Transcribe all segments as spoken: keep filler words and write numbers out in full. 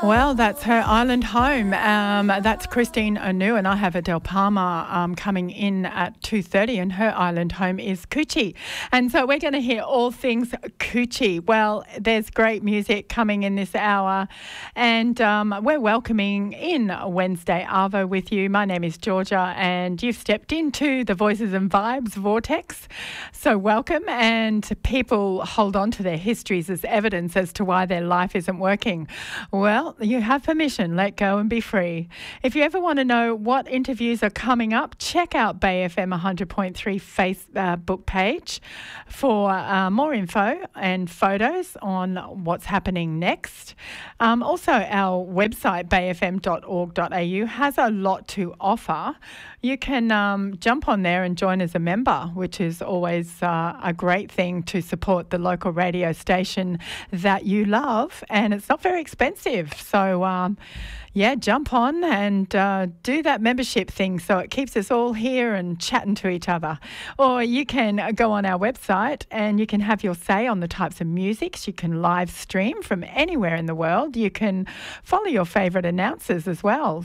Well, that's her island home. Um, that's Christine Anu, and I have Adele Palmer um, coming in at two thirty, and her island home is Coochie. And so we're going to hear all things Coochie. Well, there's great music coming in this hour, and um, we're welcoming in Wednesday Arvo with you. My name is Georgia, and you've stepped into the Voices and Vibes vortex. So welcome, and people hold on to their histories as evidence as to why their life isn't working. Well, you have permission. Let go and be free. If you ever want to know what interviews are coming up, check out Bay F M one hundred point three Facebook uh, page for uh, more info and photos on what's happening next. Um, also, our website, bay f m dot org dot a u, has a lot to offer. You can um, jump on there and join as a member, which is always uh, a great thing to support the local radio station that you love, and it's not very expensive. So, um, yeah, jump on and uh, do that membership thing so it keeps us all here and chatting to each other. Or you can go on our website and you can have your say on the types of musics. You can live stream from anywhere in the world. You can follow your favourite announcers as well.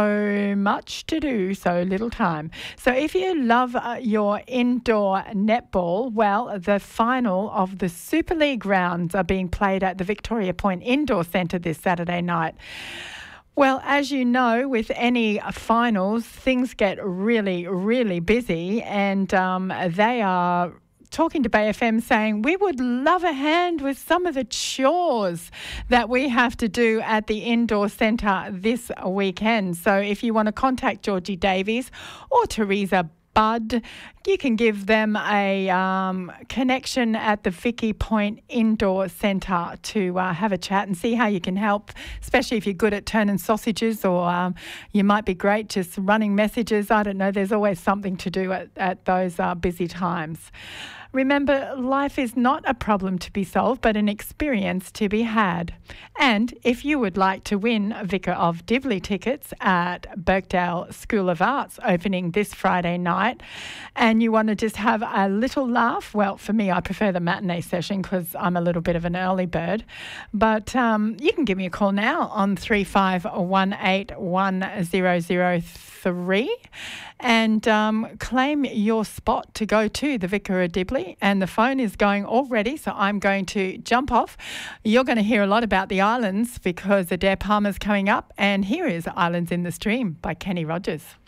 So much to do, so little time. So if you love uh, your indoor netball, well, the final of the Super League rounds are being played at the Victoria Point Indoor Centre this Saturday night. Well, as you know, with any finals, things get really, really busy, and um, they are talking to Bay F M saying, we would love a hand with some of the chores that we have to do at the indoor centre this weekend. So if you want to contact Georgie Davies or Teresa Bud, you can give them a um, connection at the Vicky Point Indoor Centre to uh, have a chat and see how you can help, especially if you're good at turning sausages, or um, you might be great just running messages. I don't know. There's always something to do at, at those uh, busy times. Remember, life is not a problem to be solved, but an experience to be had. And if you would like to win Vicar of Dibley tickets at Birkdale School of Arts opening this Friday night, and you want to just have a little laugh, well, for me, I prefer the matinee session because I'm a little bit of an early bird. But um, you can give me a call now on three five one eight one zero zero three and um, claim your spot to go to the Vicar of Dibley. And the phone is going already, so I'm going to jump off. You're going to hear a lot about the islands because Adele Palmer's coming up, and here is Islands in the Stream by Kenny Rogers.